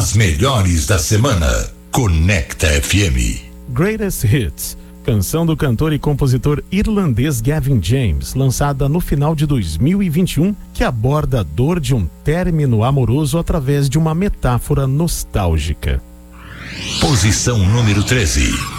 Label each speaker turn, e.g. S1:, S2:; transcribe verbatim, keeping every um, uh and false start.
S1: As melhores da semana. Conecta F M.
S2: Greatest Hits, canção do cantor e compositor irlandês Gavin James, lançada no final de dois mil e vinte e um, que aborda a dor de um término amoroso através de uma metáfora nostálgica.
S1: Posição número treze.